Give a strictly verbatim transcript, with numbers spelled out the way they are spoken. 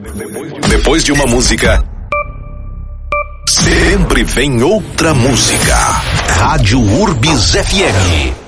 Depois de uma música, sempre vem outra música. Rádio Urbis F M.